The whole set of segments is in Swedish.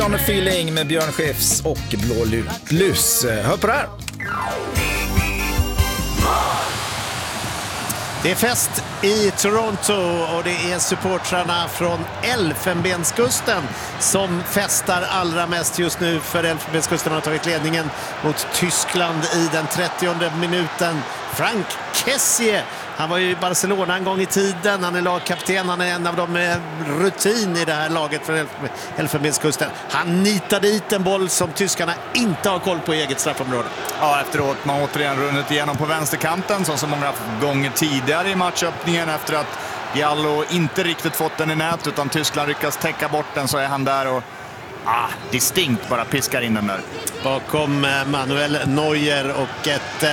On a feeling med Björn Skifs och Blå Lus. Hör på det här. Det är fest i Toronto och det är supportrarna från Elfenbenskusten som festar allra mest just nu, för Elfenbenskusten har tagit ledningen mot Tyskland i den 30:e minuten. Frank Kessie, han var ju i Barcelona en gång i tiden, han är lagkapten, han är en av dem med rutin i det här laget för Elfenbenskusten. Han nitar dit en boll som tyskarna inte har koll på i eget straffområde. Ja, efteråt man återigen runnit igenom på vänsterkanten som så många gånger tidigare i matchöppningen, efter att Diallo inte riktigt fått den i nät utan Tyskland lyckas täcka bort den, så är han där och distinkt bara piskar in den där. Bakom Manuel Neuer och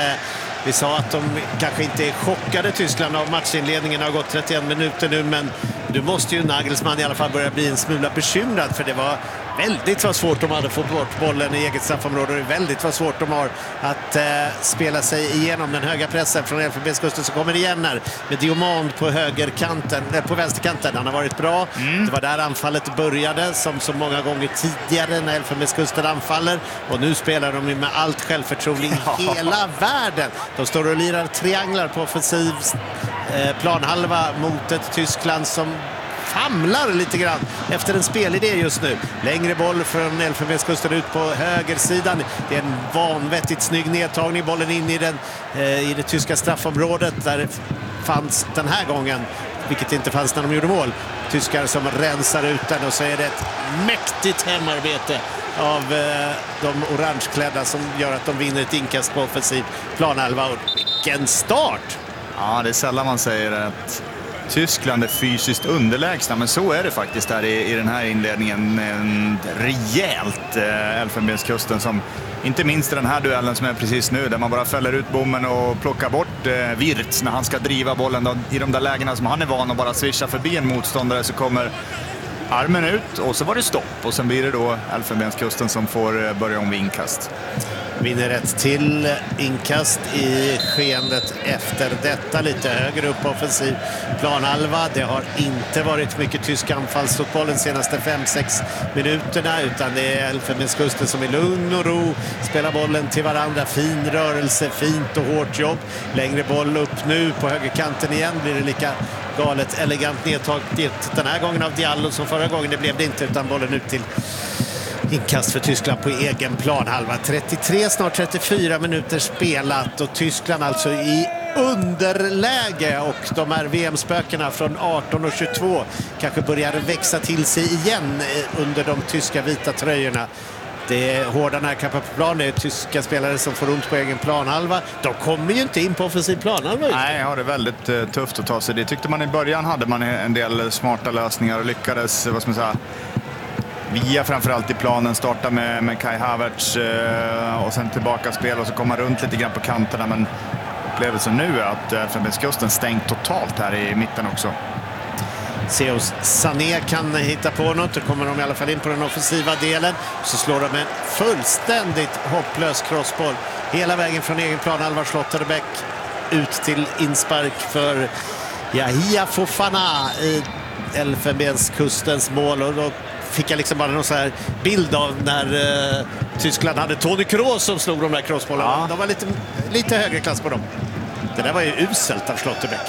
vi sa att de kanske inte är chockade, Tyskland, av matchinledningen. Har gått 31 minuter nu, men du måste ju Nagelsmann i alla fall börja bli en smula bekymrad, för det var väldigt vad svårt de hade fått bort bollen i eget straffområde. Det är väldigt vad svårt de har att spela sig igenom den höga pressen från Elfenbenskusten som kommer igen här med Diomand på högerkanten, på vänsterkanten. Han har varit bra. Det var där anfallet började, som så många gånger tidigare när Elfenbenskusten anfaller, och nu spelar de med allt självförtroende i hela världen. De står och lirar trianglar på offensiv planhalva mot ett Tyskland som famlar lite grann efter en spelidé just nu. Längre boll från Elfenbenskusten ut på högersidan. Det är en vanvettigt snygg nedtagning. Bollen in i det tyska straffområdet där det fanns den här gången, vilket inte fanns när de gjorde mål, tyskar som rensar ut den, och så är det ett mäktigt hemarbete av de orangeklädda som gör att de vinner ett inkast på offensiv planhalva. Och vilken start! Ja, det är sällan man säger att Tyskland är fysiskt underlägsna, men så är det faktiskt här i den här inledningen. En rejält Elfenbenskusten som, inte minst i den här duellen som är precis nu, där man bara fäller ut bommen och plockar bort Wirtz när han ska driva bollen då, i de där lägena som han är van att bara swisha förbi en motståndare, så kommer armen ut och så var det stopp, och sen blir det då Elfenbenskusten som får börja om vid inkast. Vinner ett till inkast i skeendet efter detta, lite högre upp på offensiv planhalva. Det har inte varit mycket tysk anfallsfotboll de senaste 5-6 minuterna, utan det är Elfenbenskusten som i lugn och ro spelar bollen till varandra. Fin rörelse, fint och hårt jobb. Längre boll upp nu på högerkanten igen. Blir det lika galet elegant nedtaget den här gången av Diallo som förra gången. Det blev det inte, utan bollen ut till inkast för Tyskland på egen planhalva. 33, snart 34 minuter spelat, och Tyskland alltså i underläge, och de här VM-spökena från 18 och 22 kanske börjar växa till sig igen under de tyska vita tröjorna. Det är hårda närkampar på plan. Det är tyska spelare som får ont på egen planhalva. De kommer ju inte in på offensiv planhalva. Nej, ja, det är väldigt tufft att ta sig. Det tyckte man i början, hade man en del smarta lösningar och lyckades, vad ska man säga, via framförallt i planen starta med Kai Havertz och sen tillbaka spel och så komma runt lite grann på kanterna, men upplevelsen nu är att Elfenbenskusten stängt totalt här i mitten också. Seos Sané kan hitta på något, då kommer de i alla fall in på den offensiva delen, så slår de en fullständigt hopplös crossboll hela vägen från egen planhalva. Schlotterbeck ut till inspark för Yahia Fofana i Elfenbenskustens mål, och då fick jag liksom bara någon så här bild av när Tyskland hade Toni Kroos som slog de där crossbollarna. Ja. De var lite högre klass på dem. Det där var ju uselt av Schlotterbeck.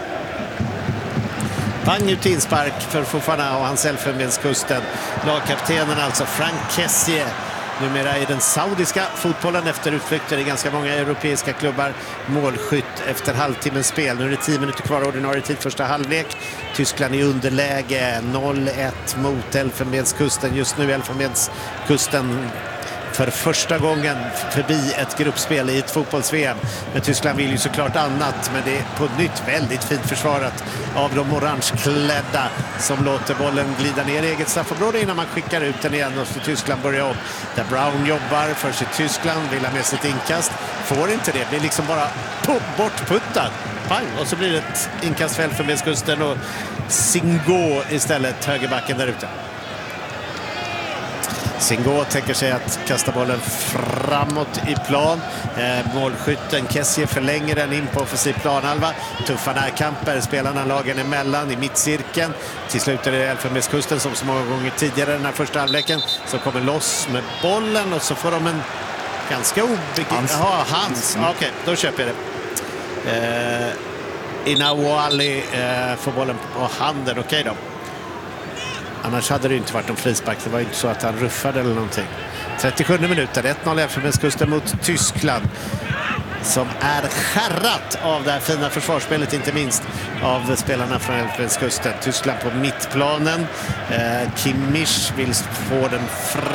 Pang ut inspark för Fofana och hans Elfenbenskusten. Lagkaptenen alltså Frank Kessie, numera i den saudiska fotbollen efter utflykter i ganska många europeiska klubbar. Målskytt efter halvtimmens spel. Nu är det 10 minuter kvar ordinarie tid första halvlek. Tyskland i underläge 0-1 mot Elfenbenskusten. Just nu Elfenbenskusten för första gången förbi ett gruppspel i ett fotbolls-VM. Men Tyskland vill ju såklart annat, men det är på nytt väldigt fint försvarat av de orangeklädda som låter bollen glida ner i eget straffområde innan man skickar ut den igen, och så Tyskland börjar om. Där Brown jobbar för sig Tyskland, vill ha med sitt inkast, får inte det, blir liksom bara bortputtad. Pang, och så blir det ett inkast för Elfenbenskusten och Singo istället, högerbacken där ute. Singo tänker sig att kasta bollen framåt i plan. Målskytten Kessie förlänger den in på offensiv planhalva. Tuffa närkamper, spelarna lagen emellan i mittcirkeln. Till slut är det Elfenbenskusten som så många gånger tidigare den här första halvleken som kommer loss med bollen och så får de en ganska Hans. Okej, då köper jag det. Inawali får bollen på handen. Okej då. Annars hade det inte varit någon frispark. Det var inte så att han ruffade eller någonting. 37 minuter, 1-0 Elfenbenskusten mot Tyskland. Som är skärrat av det här fina försvarsspelet, inte minst av spelarna från Elfenbenskusten. Tyskland på mittplanen. Kimmich vill få den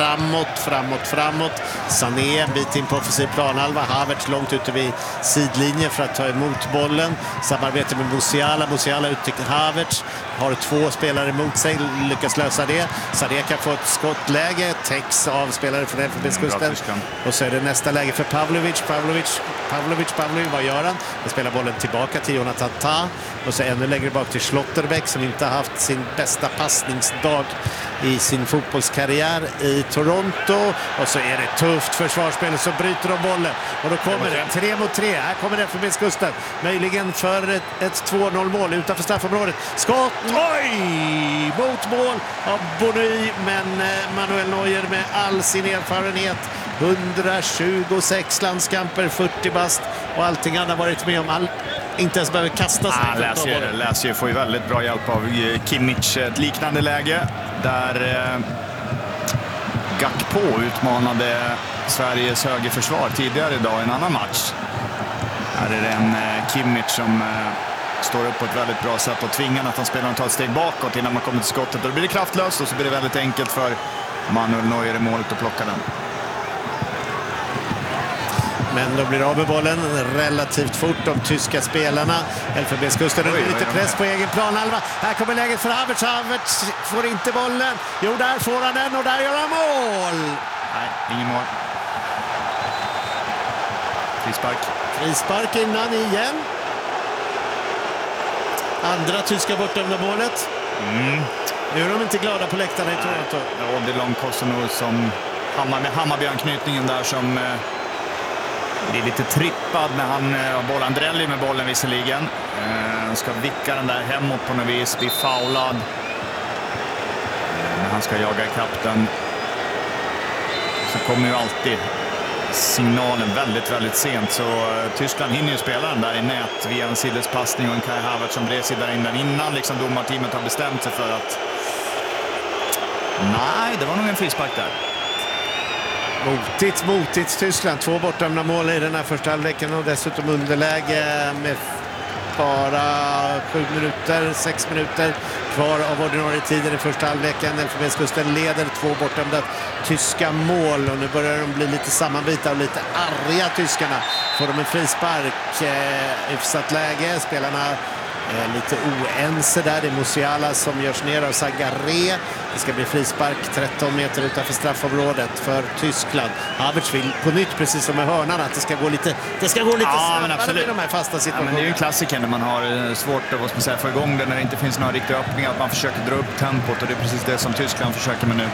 framåt. Sané en bit in på offensiv planhalva. Havertz långt ute vid sidlinjen för att ta emot bollen. Samarbete med Musiala ut till Havertz. Har 2 spelare emot sig, lyckas lösa det. Sané kan få ett skottläge, täcks av spelare från Elfenbenskusten. Och så är det nästa läge för Pavlovic, vad gör han? Han spelar bollen tillbaka till Jonathan Tah. Och så ännu längre bak till Schlotterbeck som inte har haft sin bästa passningsdag i sin fotbollskarriär i Toronto. Och så är det tufft försvarsspel, så bryter de bollen. Och då kommer det 3 mot 3. Här kommer Elfenbenskusten. Möjligen för ett 2-0-mål utanför straffområdet. Skott! Oj! Mot mål av Bony, men Manuel Neuer med all sin erfarenhet. 126 landskamper, 40 bast och allting han har varit med om. Inte ens behöver kasta sig. Läser får ju väldigt bra hjälp av Kimmich. Ett liknande läge där Gakpo utmanade Sveriges högerförsvar tidigare idag i en annan match. Här är det en Kimmich som står upp på ett väldigt bra sätt och tvingar att han spelar och tar ett steg bakåt innan man kommer till skottet. Då blir det kraftlöst och så blir det väldigt enkelt för Manuel Neuer i målet att plocka den. Men då blir det av med bollen relativt fort, de tyska spelarna. Elfenbenskusten under lite press på egen planhalva. Här kommer läget för Havertz. Havertz får inte bollen. Jo, där får han den och där gör han mål. Nej, ingen mål. Frispark innan igen. Andra tyska bortdömda målet. Nu är de inte glada på läktarna i Toronto. Ja, det är Långkostenor som med Hammarby-anknytningen där som blir lite trippad när han har bollen. Drelli med bollen visserligen. Ska vicka den där hemåt på något vis. Blir foulad. Han ska jaga ikapp den. Så kommer ju alltid signalen väldigt, väldigt sent. Så Tyskland hinner ju spela den där i nät via en sidledspassning och en Kai Havertz som bredsidar in den innan liksom domarteamet har bestämt sig för att nej, det var nog en frispark där. Motigt Tyskland. 2 bortdömda mål i den här första halvleken och dessutom underläge med bara 6 minuter kvar av ordinarie tiden i första halvleken. Elfenbenskusten leder 2 bortdömda tyska mål och nu börjar de bli lite sammanbita och lite arga tyskarna. Får de en frispark, utsatt läge, spelarna lite oense där. Det är Musiala som görs ner av Zagaré. Det ska bli frispark 13 meter utanför straffområdet för Tyskland. Havertz vill på nytt, precis som med hörnan, att det ska gå lite snabbare i de här fasta situationerna. Ja, men det är ju en klassiker när man har svårt att få igång det, när det inte finns några riktiga öppningar, att man försöker dra upp tempot, och det är precis det som Tyskland försöker med nu.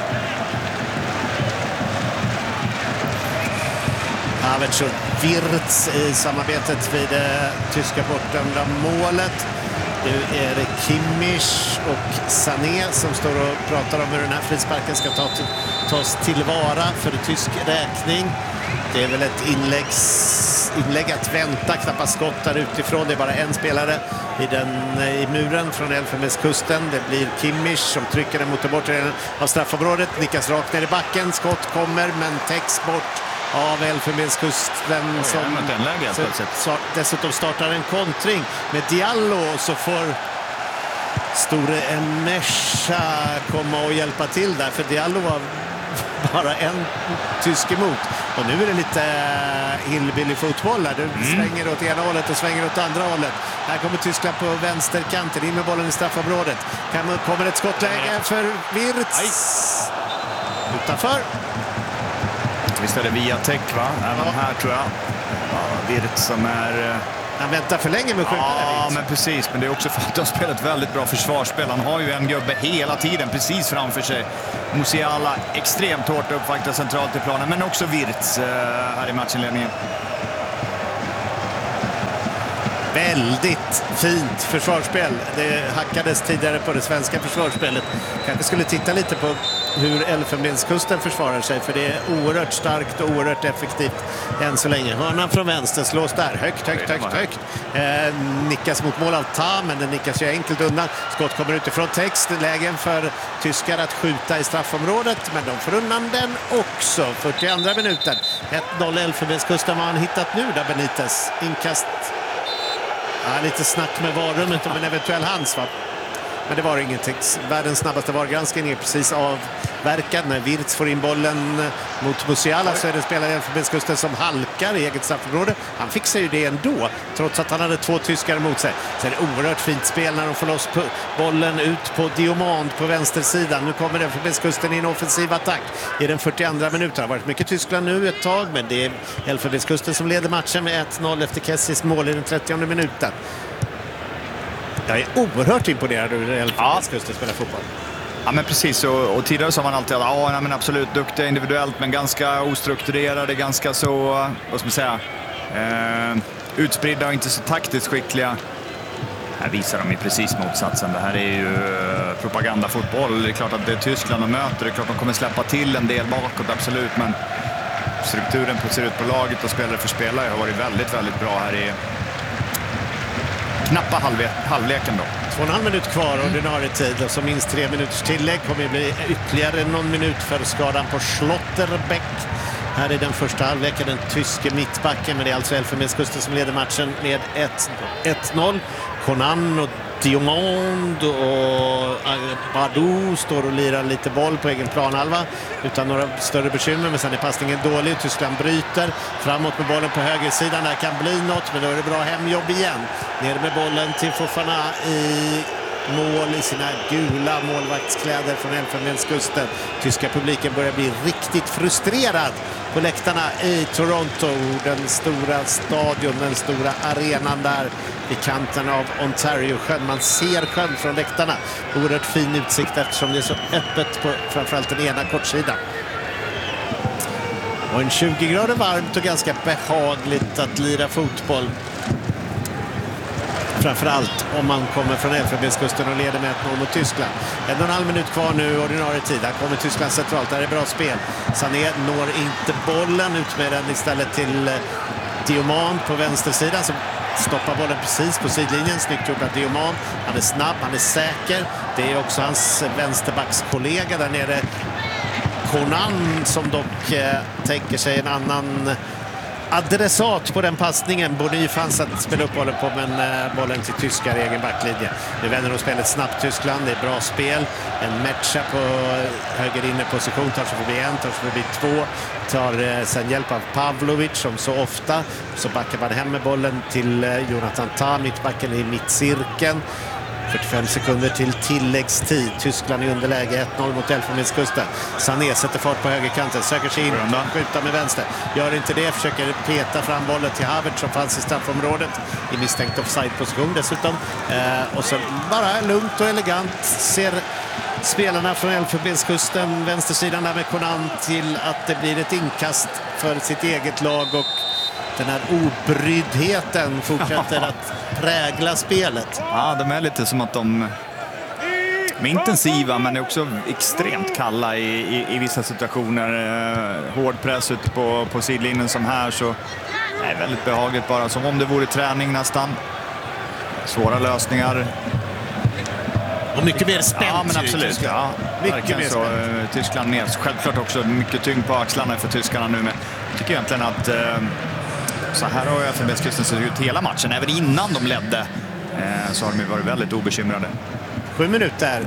Havertz och Wirtz i samarbetet vid det tyska bortdömda målet. Nu är det Kimmich och Sané som står och pratar om hur den här frisparken ska tas tillvara för tysk räkning. Det är väl ett inlägg att vänta, knappast skott där utifrån. Det är bara en spelare i muren från Elfenbenskusten. Det blir Kimmich som trycker den mot den bortre delen av straffområdet. Nickas rakt ner i backen. Skott kommer men täcks bort av Elfenbenskusten som dessutom startar en kontring med Diallo, och så får Store Enesha komma och hjälpa till där, för Diallo var bara en tysk emot. Och nu är det lite hillbilly-fotboll här. Du svänger åt ena hållet och svänger åt andra hållet. Här kommer Tyskland på vänsterkanten, in med bollen i straffområdet. Kommer ett skottläge för Wirtz. Utanför. Visst är det via Tech, va? Även här tror jag. Ja, Wirtz som är Han väntar för länge med att skjuta. Ja, men precis. Men det är också för att de har spelat väldigt bra försvarsspel. Han har ju en gubbe hela tiden precis framför sig. Musiala extremt hårt uppvaktad centralt i planen, men också Wirtz här i matchinledningen. Väldigt fint försvarsspel. Det hackades tidigare på det svenska försvarsspelet. Kanske skulle titta lite på hur Elfenbenskusten försvarar sig, för det är oerhört starkt och oerhört effektivt än så länge. Hörnan från vänster slås där. Högt. Nickas mot mål av Ta, men den nickas ju enkelt undan. Skott kommer utifrån text. Lägen för tyskar att skjuta i straffområdet, men de får undan den också. 42 minuten. 1-0 Elfenbenskusten. Vad har han hittat nu där, Benitez? Inkast. Ja, lite snack med varummet om en eventuell hands, va? Men det var ingenting. Världens snabbaste VAR-granskning är precis avverkad. När Wirtz får in bollen mot Musiala så är det spelare i Elfenbenskusten som halkar i eget straffområde. Han fixar ju det ändå, trots att han hade 2 tyskar emot sig. Så är det oerhört fint spel när de får loss bollen ut på Diomand på vänstersidan. Nu kommer Elfenbenskusten i en offensiv attack i den 42 minuten. Det har varit mycket Tyskland nu ett tag, men det är Elfenbenskusten som leder matchen med 1-0 efter Kessis mål i den 30:e minuten. Jag är oerhört imponerad över Elfenbenskusten spelar fotboll. Ja, men precis. Och tidigare så har man alltid men absolut duktiga individuellt, men ganska ostrukturerade, ganska så, vad ska man säga, utspridda och inte så taktiskt skickliga. Här visar de ju precis motsatsen. Det här är ju propagandafotboll. Det är klart att det är Tyskland de möter. Det är klart att de kommer släppa till en del bakåt, absolut. Men strukturen på ser ut på laget och spelare för spelare har varit väldigt, väldigt bra här i knappa halvleken då. 2,5 minut kvar ordinarie tid, och så minst 3 minuters tillägg. Kommer det bli ytterligare någon minut för skadan på Schlotterbeck. Här är den första halvleken, den tyske mittbacken, men det är alltså Elfenbenskusten som leder matchen med 1-0. Conan och Diomand och Badou står och lirar lite boll på egen planhalva utan några större bekymmer, men sen är passningen dålig. Tyskland bryter framåt med bollen på högersidan. Där kan bli något, men då är det bra hemjobb igen. Ner med bollen till Fofana i mål i sina gula målvaktskläder från Elfenbenskusten. Tyska publiken börjar bli riktigt frustrerad på läktarna i Toronto. Den stora stadion, den stora arenan där vid kanten av Ontario-sjön. Man ser sjön från läktarna. Oerhört fin utsikt eftersom det är så öppet på framförallt den ena kortsidan. Och en 20 grader varmt och ganska behagligt att lira fotboll. Framförallt om man kommer från Elfenbenskusten och leder med 1-0 mot Tyskland. 1,5 minut kvar nu, ordinarie tid. Här kommer Tyskland centralt, där är bra spel. Sané når inte bollen, ut med den istället till Diomand på vänstersidan som stoppar bollen precis på sidlinjen. Snyggt gjort av Diomand. Han är snabb, han är säker. Det är också hans vänsterbackskollega där nere, Conan, som dock tänker sig en annan adressat på den passningen. Bony fanns att spela upp bollen på, men bollen till tyskar i egen backlinje. Nu vänder de spelet snabbt Tyskland. Det är bra spel. En matcha på höger inne position, tar sig förbi en, tar sig förbi två. Tar sen hjälp av Pavlovic som så ofta. Så backar man hem med bollen till Jonathan Ta, mittbacken i mittcirkeln. 45 sekunder till tilläggstid. Tyskland i underläge 1-0 mot Elfenbenskusten. Sané sätter fart på högerkanten, söker sig in, skjuter med vänster. Gör inte det, försöker peta fram bollen till Havertz som fanns i straffområdet i misstänkt offside-position dessutom. Och sen bara lugnt och elegant ser spelarna från Elfenbenskusten, vänstersidan där med Conan, till att det blir ett inkast för sitt eget lag, och den här obryddheten fortsätter att prägla spelet. Ja, de är lite som att de är intensiva, men är också extremt kalla i vissa situationer. Hård press ute på sidlinjen som här, så det är väldigt behagligt, bara som om det vore träning nästan. Svåra lösningar. Och mycket mer spänt. Ja, men absolut. Ja, mycket mer så, Tyskland med. Självklart också mycket tyngd på axlarna för tyskarna nu, men jag tycker egentligen att så här har Elfenbenskusten sett ut hela matchen. Även innan de ledde så har de varit väldigt obekymrade. 7 minuter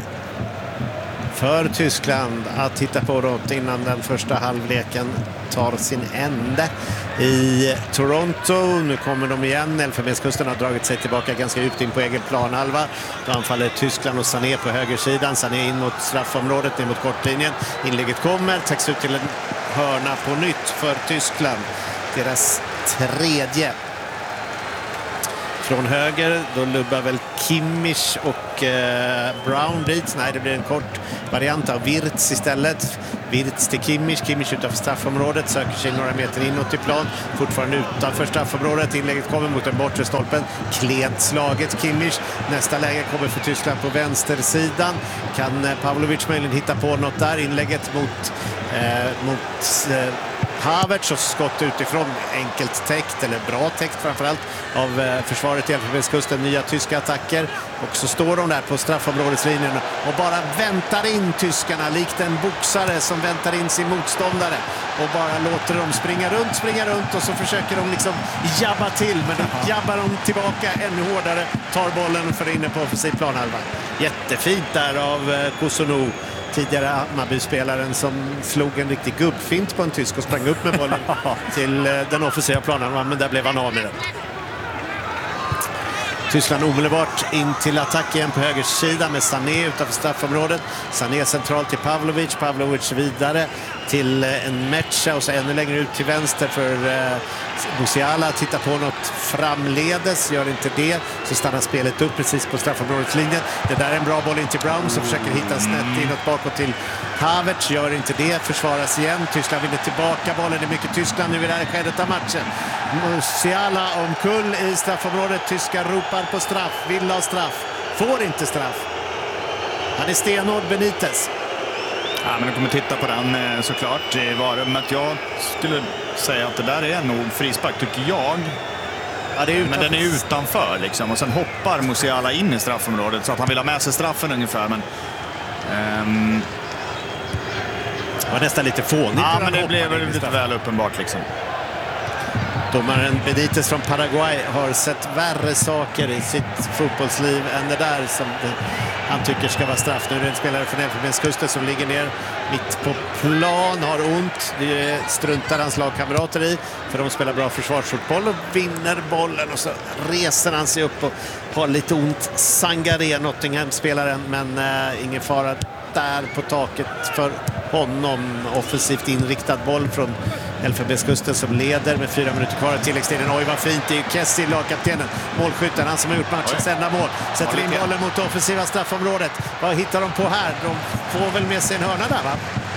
för Tyskland att hitta på något innan den första halvleken tar sin ände i Toronto. Nu kommer de igen. Elfenbenskusten har dragit sig tillbaka ganska djupt in på egen planhalva. Då anfaller Tyskland och Sané på högersidan. Sané in mot straffområdet, ner mot kortlinjen. Inlägget kommer, täcks ut till en hörna på nytt för Tyskland. Deras tredje. från höger. Då lubbar väl Kimmich och Brown dit. Nej, det blir en kort variant av Wirtz istället. Wirtz till Kimmich. Kimmich utanför straffområdet. Söker sig några meter inåt i plan. Fortfarande utanför straffområdet. Inlägget kommer mot den bortre stolpen. Klent slaget Kimmich. Nästa läge kommer för Tyskland på vänstersidan. Kan Pavlovic möjligen hitta på något där? Inlägget mot Havertz och skott utifrån, enkelt täckt, eller bra täckt framförallt av försvaret i Elfenbenskusten. Nya tyska attacker och så står de där på straffområdeslinjen och bara väntar in tyskarna likt en boxare som väntar in sin motståndare och bara låter dem springa runt och så försöker de liksom jabba till, men då jabbar de tillbaka ännu hårdare, tar bollen och för inne på offensiv planhalva. Jättefint där av Kosonou, tidigare Hammarby-spelaren som slog en riktig gubbfint på en tysk och sprang upp med bollen till den offensiva planen, men där blev han av med den. Tyskland omedelbart in till attack igen på högersidan med Sané utanför straffområdet. Sané centralt till Pavlovic, Pavlovic vidare till en Mecha och så ännu längre ut till vänster för Musiala. Tittar på något framledes, gör inte det, så stannar spelet upp precis på straffområdeslinjen. Det där är en bra boll in till Brown som försöker hitta snett inåt bakåt till Havertz, gör inte det, försvaras igen. Tyskland vinner tillbaka bollen, det är mycket Tyskland nu i det här skedet av matchen. Musiala omkull i straffområdet, tyskar ropar på straff, vill ha straff, får inte straff. Han är stenhård, Benitez. Ja, men du kommer titta på den såklart i varummet. Jag skulle säga att det där är nog frispark, tycker jag. Ja, det är men den är utanför liksom. Och sen hoppar Musiala in i straffområdet så att han vill ha med sig straffen ungefär. Men, det var nästan lite fånigt. Ja, men det blev lite väl uppenbart liksom. Domaren Benitez från Paraguay har sett värre saker i sitt fotbollsliv än det där som han tycker ska vara straff. Nu är det en spelare från Elfenbenskusten som ligger ner mitt på plan, har ont. Det struntar hans lagkamrater i, för de spelar bra försvarsfotboll och vinner bollen. Och så reser han sig upp och har lite ont. Sangaré, Nottingham-spelaren, men ingen fara där på taket för honom. Offensivt inriktad boll från Elfenbenskusten som leder med 4 minuter kvar i tilläggstiden. Oj, vad fint, det är ju Kessie, lagkaptenen, målskytten, han som har gjort matchens enda mål. Sätter in bollen mot offensiva straffområdet. Vad hittar de på här? De får väl med sig en hörna där, va?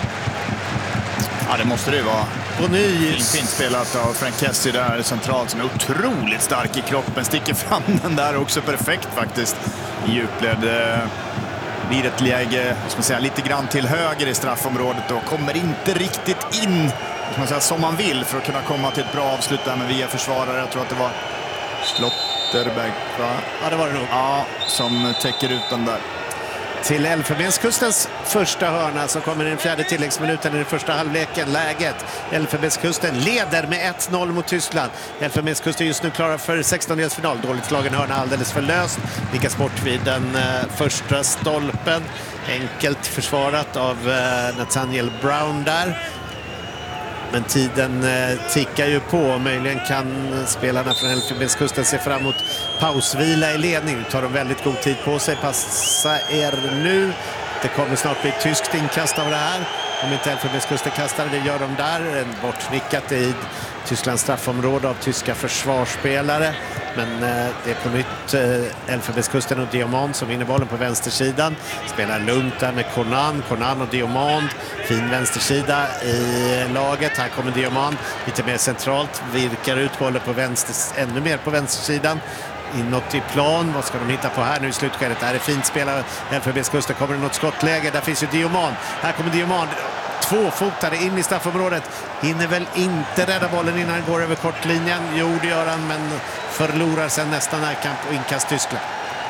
Ja, det måste det ju vara. På ny. Fint spelat av Frank Kessie där centralt, som är otroligt stark i kroppen. Sticker fram den där också perfekt faktiskt. I djupled. Blir ett läge, ska man säga, lite grann till höger i straffområdet och kommer inte riktigt in, ska man säga, som man vill för att kunna komma till ett bra avslut där med via försvarare. Jag tror att det var Slotterberg, va? Ja, det var det nog. Ja, som täcker ut den där. Till Elfenbenskustens första hörna så kommer den fjärde tilläggsminuten i den första halvleken. Läget. Elfenbenskusten leder med 1-0 mot Tyskland. Elfenbenskusten just nu klara för 16-delsfinal. Dåligt slagen hörna, alldeles för löst. Lyckas bort vid den första stolpen. Enkelt försvarat av Nathaniel Brown där. Men tiden tickar ju på. Möjligen kan spelarna från Elfenbenskusten se fram emot pausvila i ledning. Nu tar de väldigt god tid på sig. Passa er nu. Det kommer snart bli ett tyskt inkast av det här. Om inte Elfenbenskusten kastar, det gör de där. En bortnickat i Tysklands straffområde av tyska försvarsspelare. Men det är på nytt Elfenbenskusten och Diomand som vinner bollen på vänstersidan. Spelar lugnt där med Conan och Diomand. Fin vänstersida i laget. Här kommer Diomand lite mer centralt. Virkar ut bollen på ännu mer på vänstersidan. Inåt i plan. Vad ska de hitta på här nu i slutskedet? Det här är fint spelat. Elfenbenskusten, kommer det något skottläge. Där finns ju Diomand. Här kommer Diomand. Tvåfotare in i straffområdet. Hinner väl inte rädda bollen innan han går över kortlinjen. Jo, det gör han, men förlorar sen nästan närkamp och inkast Tyskland.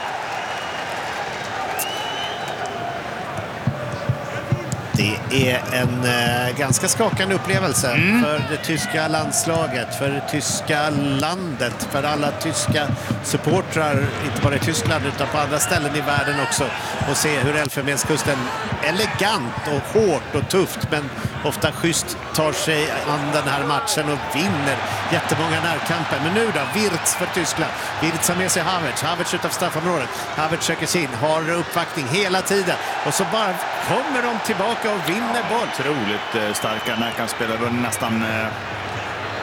Det är en ganska skakande upplevelse för det tyska landslaget, för det tyska landet, för alla tyska supportrar, inte bara i Tyskland utan på andra ställen i världen också, och se hur Elfenbenskusten elegant och hårt och tufft men ofta schysst tar sig an den här matchen och vinner jättemånga närkamper. Men nu då, Wirtz för Tyskland. Wirtz har med sig Havertz utanför straffområdet. Havertz söker sig in, har uppvaktning hela tiden och så bara kommer de tillbaka och vinner boll. Otroligt starka närkampsspelare. Nästan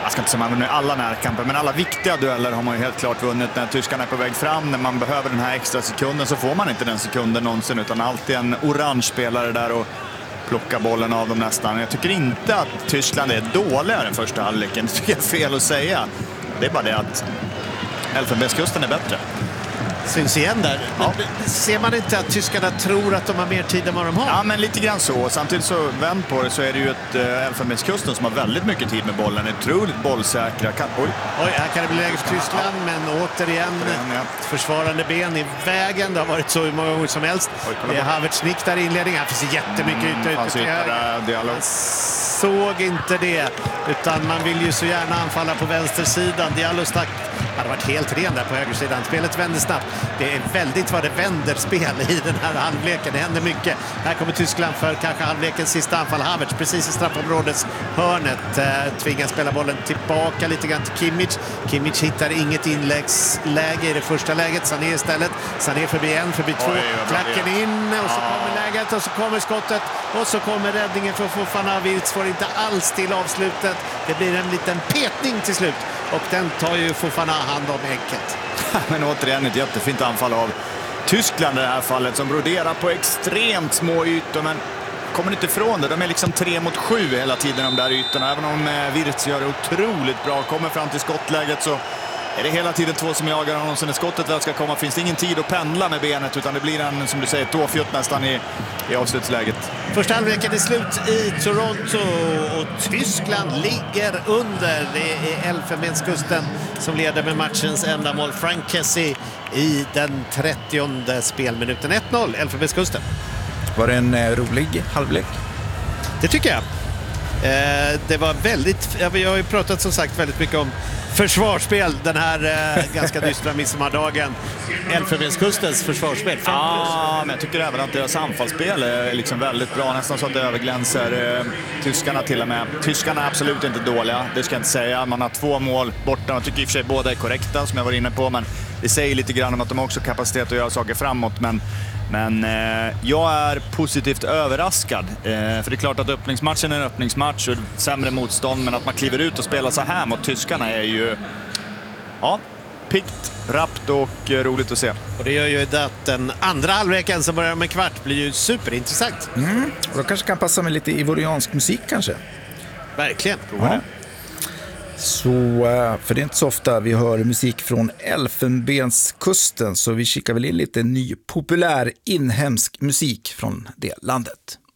jag ska inte säga man alla närkamper, men alla viktiga dueller har man ju helt klart vunnit. När tyskarna är på väg fram, när man behöver den här extra sekunden, så får man inte den sekunden någonsin, utan alltid en orange spelare där och plocka bollen av dem nästan. Jag tycker inte att Tyskland är dåligare än första halvleken. Det tycker jag är fel att säga. Det är bara det att Elfenbenskusten är bättre. Syns igen där. Ja. Ser man inte att tyskarna tror att de har mer tid än vad de har? Ja, men lite grann så. Samtidigt så vänd på det, så är det ju ett Elfenbenskusten som har väldigt mycket tid med bollen. Otroligt bollsäkra. Oj, här kan det bli läge för Tyskland, men återigen ett försvarande ben i vägen. Det har varit så många gånger som helst. Det är Havertz nick där i inledningen. Här finns jättemycket ute till höger. Man såg inte det, utan man vill ju så gärna anfalla på vänstersidan. Diallo stack. Det hade varit helt ren där på högersidan. Spelet vänder snabbt. Det är väldigt vad det vänder spel i den här halvleken. Det händer mycket. Här kommer Tyskland för kanske halvlekens sista anfall. Havertz precis i straffområdets hörnet. Tvingas spela bollen tillbaka lite grann till Kimmich. Kimmich hittar inget inläggsläge i det första läget. Sané istället. Sané förbi två. Klacken in och så kommer läget och så kommer skottet. Och så kommer räddningen för Fofana. Wirtz får inte alls till avslutet. Det blir en liten petning till slut. Och den tar ju Fofana hand om enkelt. Men återigen ett jättefint anfall av Tyskland i det här fallet, som broderar på extremt små ytor, men kommer inte ifrån det. De är liksom 3-7 hela tiden, de där ytorna. Även om Wirtz gör det otroligt bra, kommer fram till skottläget, så är det hela tiden två som jagar honom. Sen när skottet väl ska komma finns det ingen tid att pendla med benet, utan det blir en, som du säger, tåfjutt nästan i avslutsläget. Första halvleken är slut i Toronto och Tyskland ligger under. Det är Elfenbenskusten som leder med matchens enda mål. Frank Kessie i den 30:e spelminuten. 1-0 Elfenbenskusten. Var det en rolig halvlek? Det tycker jag. Det var väldigt... Jag har ju pratat som sagt väldigt mycket om försvarsspel den här ganska dystra midsommardagen. Elfenbenskustens försvarsspel. Ja, men jag tycker även att deras anfallsspel är liksom väldigt bra. Nästan så att det överglänser tyskarna till och med. Tyskarna är absolut inte dåliga, det ska jag inte säga. Man har 2 mål borta. Jag tycker i och för sig båda är korrekta, som jag var inne på. Men det säger lite grann om att de också har kapacitet att göra saker framåt. Men jag är positivt överraskad. För det är klart att öppningsmatchen är en öppningsmatch och sämre motstånd. Men att man kliver ut och spelar så här mot tyskarna är ju piggt, rappt och roligt att se. Och det gör ju att den andra halvleken som börjar med kvart blir ju superintressant. Och då kanske kan passa med lite ivoriansk musik kanske. Verkligen. Ja. Så, för det är inte så ofta vi hör musik från Elfenbenskusten, så vi kikar väl in lite ny populär inhemsk musik från det landet.